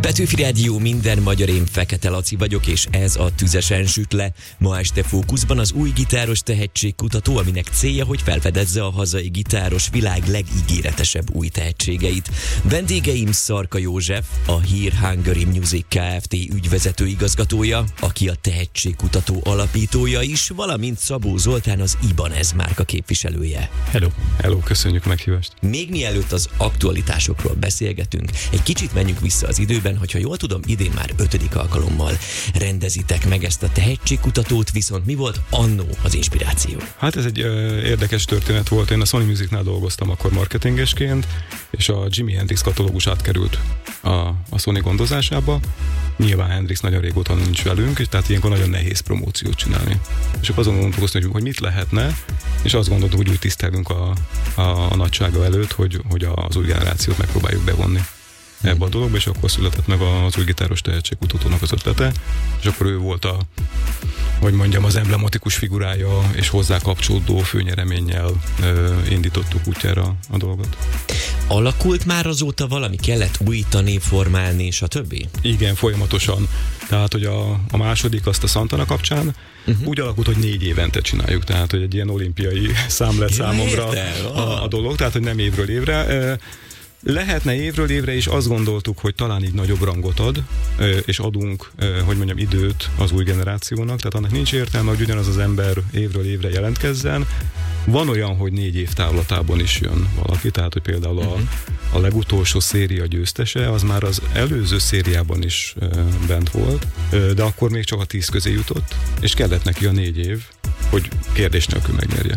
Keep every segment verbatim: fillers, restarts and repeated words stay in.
Petőfi Rádió, minden magyar, én Fekete Laci vagyok, és ez a Tüzesen süt le. Ma este fókuszban az új gitáros tehetségkutató, aminek célja, hogy felfedezze a hazai gitáros világ legígéretesebb új tehetségeit. Vendégeim Szarka József, a Here Hungary Music Kft. Ügyvezető igazgatója, aki a tehetségkutató alapítója is, valamint Szabó Zoltán, az Ibanez márka képviselője. Hello. Hello, köszönjük a meghívást. Még mielőtt az aktualitásokról beszélgetünk, egy kicsit menjünk vissza az időben, hogyha jól tudom, idén már ötödik alkalommal rendezitek meg ezt a tehetségkutatót, viszont mi volt annó az inspiráció? Hát ez egy ö, érdekes történet volt. Én a Sony Musicnál dolgoztam akkor marketingesként, és a Jimi Hendrix katalógus átkerült a, a Sony gondozásába. Nyilván Hendrix nagyon régóta nincs velünk, és tehát ilyenkor nagyon nehéz promóciót csinálni. És akkor azon gondolkoztunk, hogy mit lehetne, és azt gondoltuk, hogy úgy tisztelünk a, a, a nagysága előtt, hogy, hogy az új generációt megpróbáljuk bevonni ebbe a dologba, és akkor született meg az új gitáros tehetségkutatónak az ötlete, és akkor ő volt a, hogy mondjam, az emblematikus figurája, és hozzá kapcsolódó főnyereménnyel ö, indítottuk útjára a dolgot. Alakult már azóta valami, kellett újítani, formálni, stb.? Igen, folyamatosan. Tehát, hogy a, a második, azt a Santana kapcsán uh-huh. úgy alakult, hogy négy évente csináljuk, tehát, hogy egy ilyen olimpiai szám lett ja, számomra a, a dolog, tehát, hogy nem évről évre. Lehetne évről évre is, azt gondoltuk, hogy talán így nagyobb rangot ad, és adunk, hogy mondjam, időt az új generációnak, tehát annak nincs értelme, hogy ugyanaz az ember évről évre jelentkezzen. Van olyan, hogy négy év távlatában is jön valaki, tehát hogy például a, a legutolsó széria győztese, az már az előző szériában is bent volt, de akkor még csak a tíz közé jutott, és kellett neki a négy év, hogy kérdés nélkül megnyerje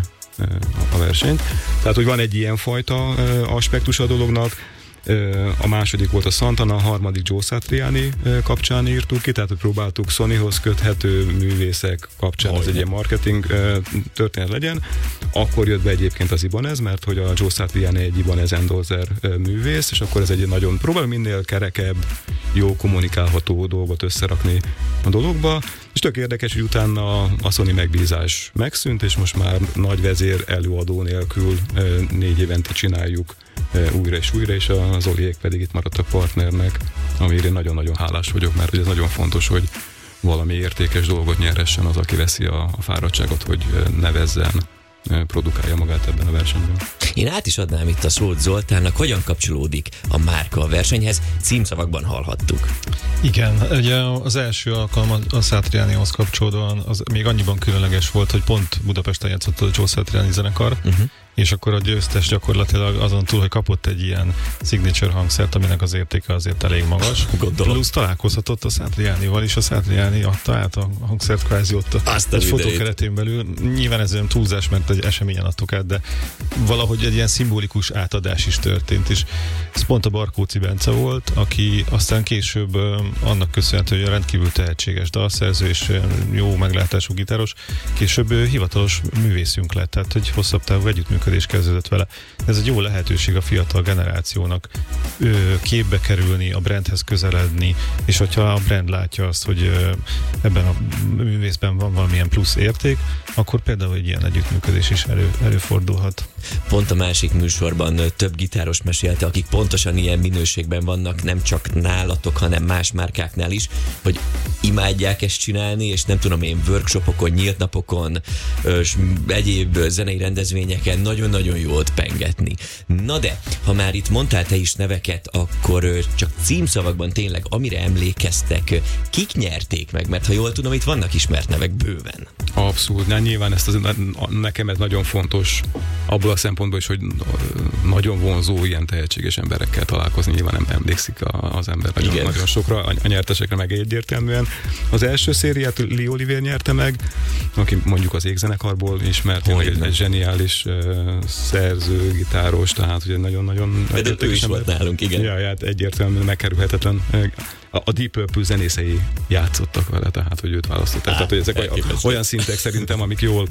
a versenyt. Tehát, hogy van egy ilyen fajta aspektus a dolognak. A második volt a Santana, a harmadik Joe Satriani kapcsán írtuk ki, tehát hogy próbáltuk Sonyhoz köthető művészek kapcsán, ez egy ilyen marketing történet legyen. Akkor jött be egyébként az Ibanez, mert hogy a Joe Satriani egy Ibanez endorser művész, és akkor ez egy nagyon, próbálom minél kerekebb, jó kommunikálható dolgot összerakni a dologba, és tök érdekes, hogy utána a Sony megbízás megszűnt, és most már nagy vezér előadó nélkül négy évente csináljuk újra és újra, és az Zoliék pedig itt maradtak partnernek, amire én nagyon-nagyon hálás vagyok, mert ez nagyon fontos, hogy valami értékes dolgot nyerhessen az, aki veszi a, a fáradtságot, hogy nevezzen, produkálja magát ebben a versenyben. Én át is adnám itt a szót Zoltánnak, hogyan kapcsolódik a márka a versenyhez, címszavakban hallhattuk. Igen, ugye az első alkalom a Satrianihoz kapcsolódóan az még annyiban különleges volt, hogy pont Budapesten játszott a Joe Satriani zenekar, uh-huh. és akkor a győztes gyakorlatilag azon túl, hogy kapott egy ilyen signature hangszert, aminek az értéke azért elég magas. Gondolom. Plusz találkozhatott a Satrianival, és a Satriani adta át a hangszert kvázi ott a, egy fotó keretén belül. Nyilván ez olyan túlzás, mert egy eseményen adtuk át, de valahogy egy ilyen szimbolikus átadás is történt, és ez pont a Barkóczy Bence volt, aki aztán később annak köszönhető, hogy a rendkívül tehetséges dalszerző és jó meglátású gitáros, később hivatalos művészünk lett, tehát egy hosszabb távú együttműködés kezdődött vele. Ez egy jó lehetőség a fiatal generációnak ő, képbe kerülni, a brandhez közeledni, és hogyha a brand látja azt, hogy ebben a művészben van valamilyen plusz érték, akkor például egy ilyen együttműködés is elő, előfordulhat. Pont a másik műsorban több gitáros mesélte, akik pontosan ilyen minőségben vannak, nem csak nálatok, hanem más márkáknál is, hogy imádják ezt csinálni, és nem tudom én, workshopokon, nyílt napokon, és egyéb zenei rendezvényeken nagyon-nagyon jó ott pengetni. Na de, ha már itt mondtál te is neveket, akkor csak címszavakban tényleg, amire emlékeztek, kik nyerték meg? Mert ha jól tudom, itt vannak ismert nevek bőven. Abszolút, Na, nyilván ezt az, nekem ez nagyon fontos abból a szempontból is, hogy nagyon vonzó ilyen tehetséges emberekkel találkozni, nyilván nem emlékszik az ember nagyon, nagyon sokra, a nyertesekre meg egyértelműen. Az első szériát Lee Oliver nyerte meg, aki mondjuk az Égzenekarból ismert, egy, egy zseniális uh, szerző, gitáros, tehát ugye nagyon-nagyon... De ő is volt nálunk, igen. Ja, hát egyértelműen megkerülhetetlen. a Deep Purple zenészei játszottak vele, tehát hogy őt választották. Tehát, hogy ezek olyan, olyan szintek szerintem, amik jól,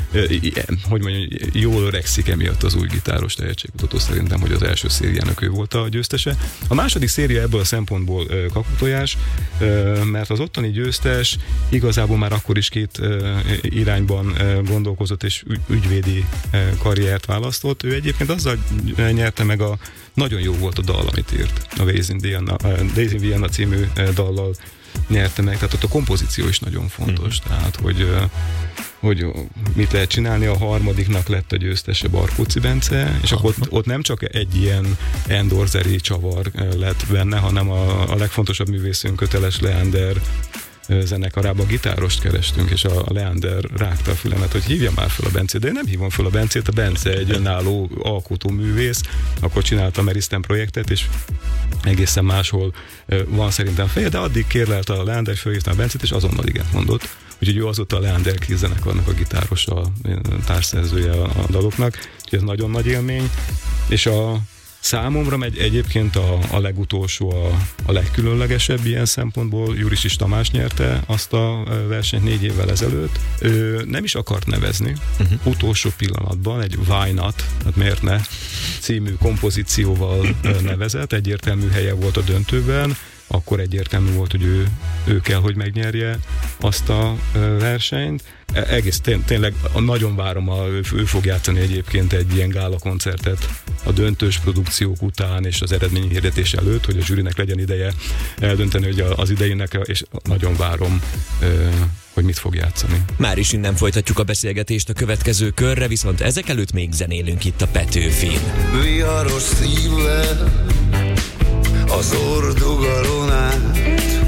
hogy mondjam, jól öregszik emiatt az új gitáros tehetségkutató, szerintem, hogy az első szériának ő volt a győztese. A második széria ebből a szempontból kakutojás, mert az ottani győztes igazából már akkor is két irányban gondolkozott és ügyvédi karriert választott. Ő egyébként azzal nyerte meg a nagyon jó volt a dal, amit írt. A Days in Vienna, Days in Vienna című dallal nyerte meg, tehát ott a kompozíció is nagyon fontos, mm. tehát hogy, hogy mit lehet csinálni, a harmadiknak lett a győztese Barkóczy Bence, és akkor ott, ott nem csak egy ilyen endorzeri csavar lett benne, hanem a, a legfontosabb művészünk Köteles Leander zenekarába gitárost kerestünk, és a Leander rágta a fülemet, hogy hívja már fel a Bencét, de én nem hívom fel a Bencét, a Bence egy önálló alkotóművész, akkor csinálta a Meristem projektet, és egészen máshol van szerintem feje, de addig kérlelt a Leander, fölhívta a Bencét, és azonnal igent mondott. Úgyhogy ő azóta a Leander Kiss zenekarnak a gitáros, a társszerzője a daloknak, úgyhogy ez nagyon nagy élmény, és a számomra megy egyébként a, a legutolsó, a, a legkülönlegesebb ilyen szempontból. Jurisics Tamás nyerte azt a versenyt négy évvel ezelőtt. Ő nem is akart nevezni. Uh-huh. Utolsó pillanatban egy Why Not, hát miért ne, című kompozícióval nevezett. Egyértelmű helye volt a döntőben. Akkor egyértelmű volt, hogy ő, ő kell, hogy megnyerje azt a versenyt. Egész tény, tényleg nagyon várom, a, ő, ő fog játszani egyébként egy ilyen gála koncertet a döntős produkciók után és az eredményhirdetés előtt, hogy a zsűrinek legyen ideje eldönteni, hogy az idejének, és nagyon várom, hogy mit fog játszani. Már is innen folytatjuk a beszélgetést a következő körre, viszont ezek előtt még zenélünk itt a Petőfin. Viharos szívvel az ordugalon át